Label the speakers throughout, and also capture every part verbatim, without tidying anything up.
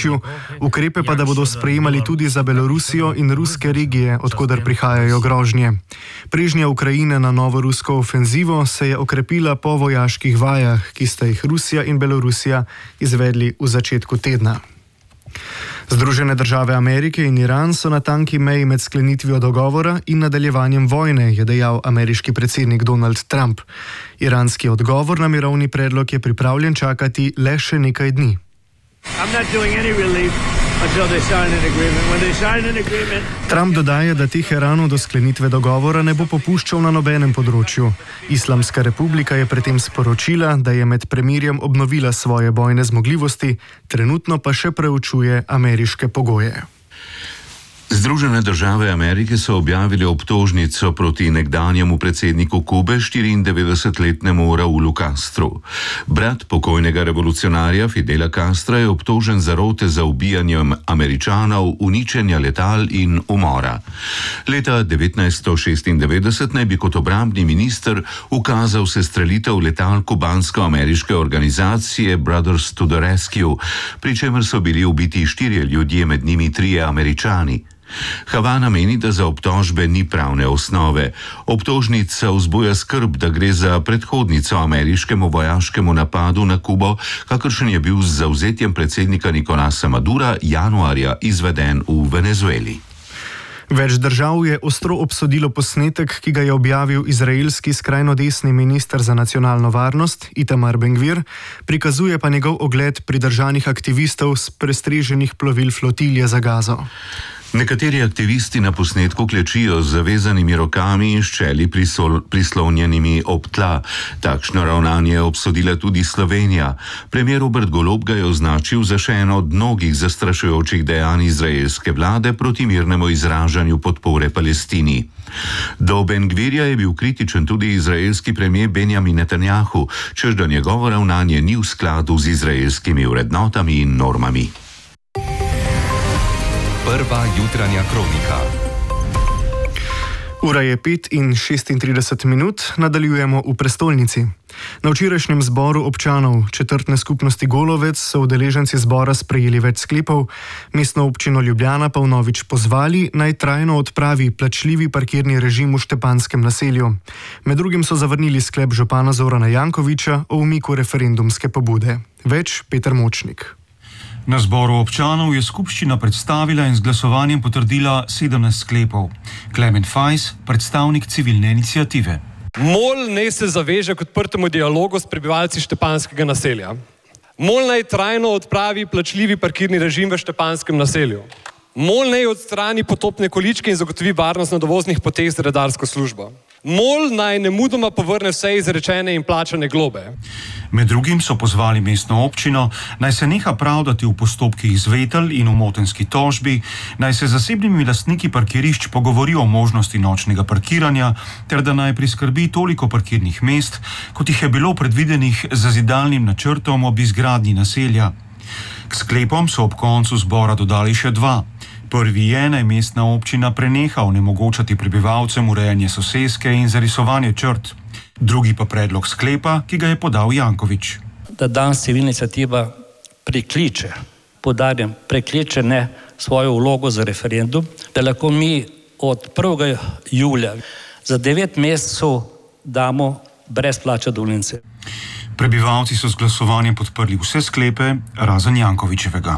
Speaker 1: področju, ukrepe pa da bodo sprejemali tudi za Belorusijo in ruske regije, odkudar prihajajo grožnje. Prežnja Ukrajine na novo rusko ofenzivo se je okrepila po vojaških vajah, ki sta jih Rusija in Belorusija izvedli v začetku tedna. Združene države Amerike in Iran so na tanki meji med sklenitvijo dogovora in nadaljevanjem vojne, je dejal ameriški predsednik Donald Trump. Iranski odgovor na mirovni predlog je pripravljen čakati le še nekaj dni. Trump dodaja, da Teheranu do sklenitve dogovora ne bo popuščal na nobenem področju. Islamska republika je predtem sporočila, da je med premirjem obnovila svoje bojne zmogljivosti, trenutno pa še preučuje ameriške pogoje.
Speaker 2: Združene države Amerike so objavili obtožnico proti nekdanjemu predsedniku Kube, štiriindevetdesetletnemu Raulu Castru. Brat pokojnega revolucionarja Fidela Castra je obtožen zarote za ubijanje Američanov, uničenja letal in umora. Leta devetnajststo šestindevetdeset naj bi kot obrambni minister ukazal sestrelitev letal kubansko-ameriške organizacije Brothers to the Rescue, pri čemer so bili ubiti štirje ljudje, med njimi trije Američani. Havana meni, da za obtožbe ni pravne osnove. Obtožnica vzbuja skrb, da gre za predhodnico ameriškemu vojaškemu napadu na Kubo, kakršen je bil z zavzetjem predsednika Nicolasa Madura januarja izveden v Venezueli.
Speaker 1: Več držav je ostro obsodilo posnetek, ki ga je objavil izraelski skrajno desni minister za nacionalno varnost Itamar Ben-Gvir, prikazuje pa njegov ogled pridržanih aktivistov s prestreženih plovil flotilje za Gazo.
Speaker 2: Nekateri aktivisti na posnetku klečijo z zavezanimi rokami in ščeli prislonjenimi ob tla. Takšno ravnanje je obsodila tudi Slovenija. Premier Robert Golob ga je označil za še eno od mnogih zastrašujočih dejanj izraelske vlade proti mirnemu izražanju podpore Palestini. Do Ben-Gvirja je bil kritičen tudi izraelski premier Benjamin Netanjahu, češ da njegovo ravnanje ni v skladu z izraelskimi vrednotami in normami.
Speaker 3: Prva jutranja kronika.
Speaker 1: Ura je pet in šestintrideset minut, nadaljujemo v prestolnici. Na včerajšnjem zboru občanov četrtne skupnosti Golovec so udeleženci zbora sprejeli več sklepov, mestno občino Ljubljana pa vnovič pozvali, naj trajno odpravi plačljivi parkirni režim v Štepanjskem naselju. Med drugim so zavrnili sklep župana Zorana Jankovića o umiku referendumske pobude. Več Peter Močnik.
Speaker 4: Na zboru občanov je skupščina predstavila in z glasovanjem potrdila sedemnajst sklepov. Klemen Fajs, predstavnik civilne iniciative.
Speaker 5: MOL naj se zaveže k odprtemu dialogu s prebivalci Štepanjskega naselja. MOL naj trajno odpravi plačljivi parkirni režim v Štepanjskem naselju. MOL naj odstrani potopne količke in zagotovi varnost na dovoznih poteh z redarsko službo. MOL naj nemudoma povrne vse izrečene in plačane globe.
Speaker 4: Med drugim so pozvali mestno občino, naj se neha pravdati v postopkih izvetelj in v motenski tožbi, naj se zasebnimi lastniki parkirišč pogovori o možnosti nočnega parkiranja, ter da naj priskrbi toliko parkirnih mest, kot jih je bilo predvidenih z zidalnim načrtom ob izgradnji naselja. K sklepom so ob koncu zbora dodali še dva. Prvi je, naj mestna občina preneha onemogočati prebivalcem urejanje soseske in zarisovanje črt. Drugi pa predlog sklepa, ki ga je podal Janković.
Speaker 6: Da danes civilna iniciativa prekliče, podarjam, prekliče ne svojo vlogo za referendum, da lahko mi od prvega julija za devet mesecev damo brez plača dovolnice.
Speaker 4: Prebivalci so z glasovanjem podprli vse sklepe, razen Jankovićevega.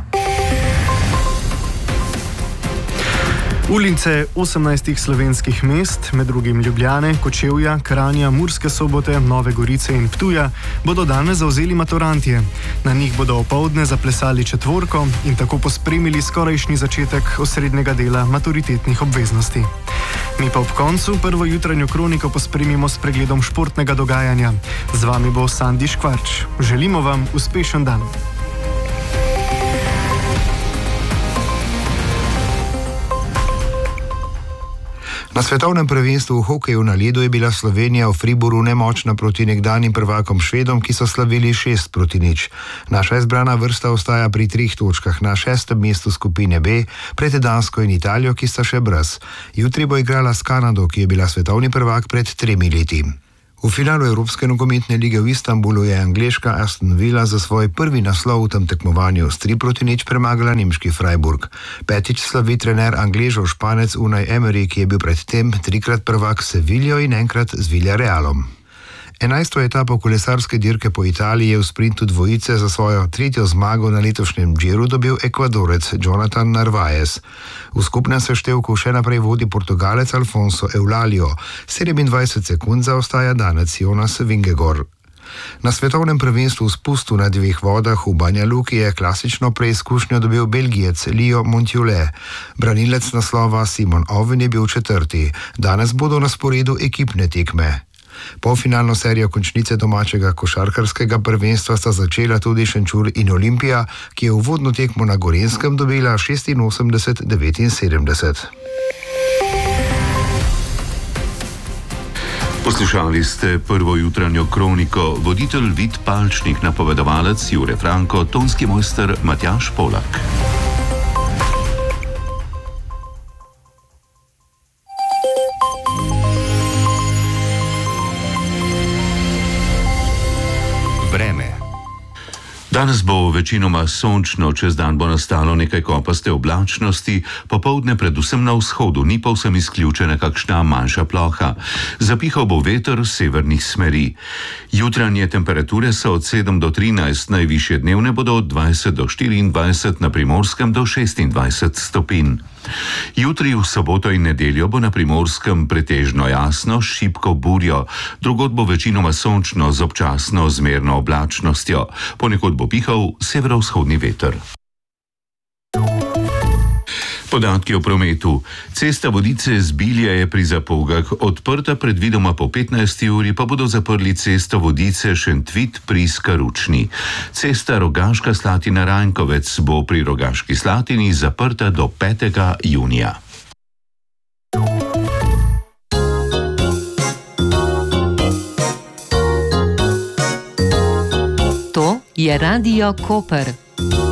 Speaker 1: Ulice osemnajstih slovenskih mest, med drugim Ljubljane, Kočevja, Kranja, Murske Sobote, Nove Gorice in Ptuja, bodo danes zavzeli maturantje. Na njih bodo opoldne zaplesali četvorko in tako pospremili skorajšnji začetek osrednjega dela maturitetnih obveznosti. Mi pa ob koncu prvo jutranjo kroniko pospremimo s pregledom športnega dogajanja. Z vami bo Sandi Škvarč. Želimo vam uspešen dan.
Speaker 7: Na svetovnem prvenstvu v hokeju na ledu je bila Slovenija v Fribourgu nemočna proti nekdanjim prvakom Švedom, ki so slavili šest proti nič. Naša izbrana vrsta ostaja pri treh točkah na šestem mestu skupine B, pred Dansko in Italijo, ki sta še brez. Jutri bo igrala s Kanado, ki je bila svetovni prvak pred tremi leti. V V finalu Evropske nogometne lige v Istanbulu je angleška Aston Villa za svoj prvi naslov v tem tekmovanju s tri proti nič premagala nemški Freiburg. Petič slavi trener Angležov Španec Unai Emery, ki je bil predtem trikrat prvak s Seviljo in enkrat z Villarrealom. Enajsto etapo kolesarske dirke po Italiji je v sprintu dvojice za svojo tretjo zmago na letošnjem Giru dobil Ekvadorec Jonathan Narvaez. V skupnem seštevku še naprej vodi Portugalec Alfonso Eulalio, sedemindvajset sekund zaostaja Danec Jonas Vingegaard. Na svetovnem prvenstvu v spustu na dveh vodah v Banja Luki je klasično preizkušnjo dobil Belgijec Leo Montjule. Branilec naslova Simon Owen je bil četrti. Danes bodo na sporedu ekipne tekme. Polfinalno serijo končnice domačega košarkarskega prvenstva sta začela tudi Šenčur in Olimpija, ki je uvodno tekmo na Gorenjskem dobila šestinosemdeset devetinsedemdeset.
Speaker 2: Poslušali ste prvo jutranjo kroniko, voditelj Vid Palčnik, napovedovalec Jure Franko, tonski mojster Matjaž Polak. Danes bo večinoma sončno, čez dan bo nastalo nekaj kopaste oblačnosti, popoldne predvsem na vzhodu ni povsem izključena kakšna manjša ploha. Zapihal bo veter severnih smeri. Jutranje temperature so od sedem do trinajst, najvišje dnevne bodo od dvajset do štiriindvajset, na Primorskem do šestindvajset stopinj. Jutri v soboto in nedeljo bo na Primorskem pretežno jasno, s šibko burjo, drugod bo večinoma sončno z občasno zmerno oblačnostjo. Ponekod bo pihal severovzhodni veter. Podatki o prometu. Cesta Vodice z Bilja je pri Zapolgah odprta predvidoma po petnajsti uri, pa bodo zaprli cesto Vodice Šentvit pri Skaručni. Cesta Rogaška Slatina Rajnkovec bo pri Rogaški Slatini zaprta do petega junija.
Speaker 8: To je Radio Koper.